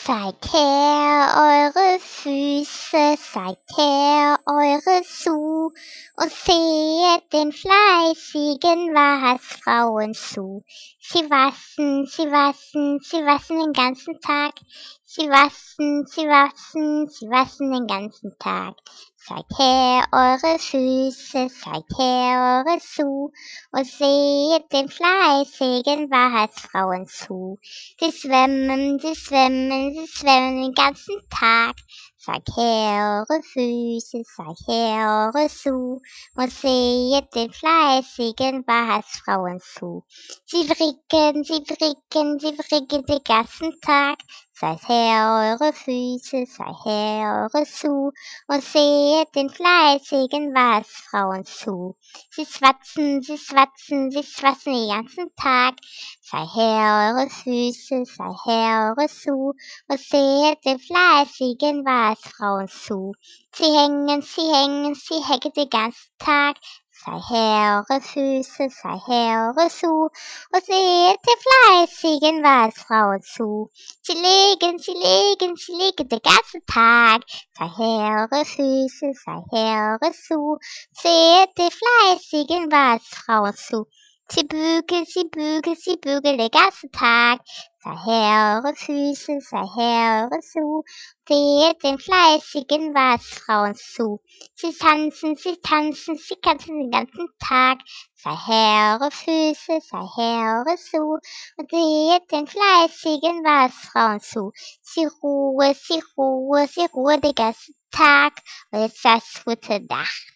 Zeigt her eure Füße, zeigt her eure Schuh und sehet den fleißigen Waschfrauen zu. Sie waschen, sie waschen, sie waschen den ganzen Tag. Sie waschen, sie waschen, sie waschen den ganzen Tag. Zeigt her eure Füße, zeigt her eure Schuh und seht den fleißigen Waschfrauen zu. Sie schwimmen, sie schwimmen, sie schwimmen den ganzen Tag. Zeigt her eure Füße, zeigt her eure Schuh und seht den fleißigen Waschfrauen zu. Sie fricken, sie fricken, sie fricken den ganzen Tag. Zeigt her eure Füße, zeigt her eure Schuh und seht den fleißigen Waschfrauen zu. Sie schwatzen, sie schwatzen, sie schwatzen den ganzen Tag. Zeigt her eure Füße, zeigt her eure Schuh und seht den fleißigen Waschfrauen zu. Sie hängen, sie hängen, sie hängen den ganzen Tag. Zeigt her eure Füße, zeigt her eure Schuh und seht den fleißigen Waschfrauen zu. Sie legen, sie legen, sie legen den ganzen Tag. Zeigt her eure Füße, zeigt her eure Schuh, seht den fleißigen Waschfrauen zu. Sie bügeln, sie bügeln, sie bügeln den ganzen Tag. Zeigt her eure Füße, zeigt her eure Schuh, seht den fleißigen Waschfrauen zu. Sie tanzen, sie tanzen, sie tanzen den ganzen Tag. Zeigt her eure Füße, zeigt her eure Schuh und seht den fleißigen Waschfrauen zu. Sie ruhe, sie ruhe, sie ruhe den ganzen Tag. Und jetzt sagst gute Nacht.